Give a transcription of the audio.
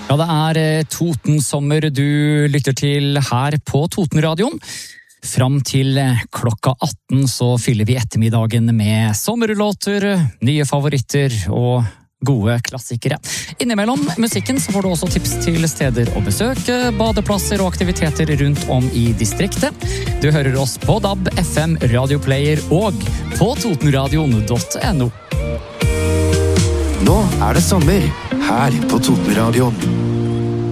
Ja, det er Toten-sommer du lytter til her på Toten-radioen. Fram til klokka 18 så fyller vi ettermiddagen med sommerlåter, nye favoritter og gode klassikere. Innimellom musikken så får du også tips til steder å besøke, badeplasser og aktiviteter rundt om i distriktet. Du hører oss på DAB, FM, Radioplayer og på totenradion.no. Nå er det sommer her på Toten-radioen.